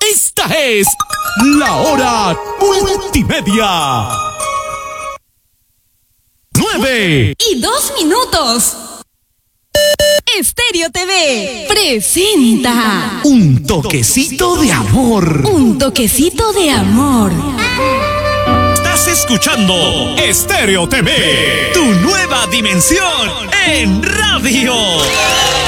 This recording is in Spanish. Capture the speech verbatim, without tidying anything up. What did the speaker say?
Esta es la hora multimedia. Nueve y dos minutos. Estéreo T V presenta Un toquecito de amor. Un toquecito de amor. Estás escuchando Estéreo T V, tu nueva dimensión en radio.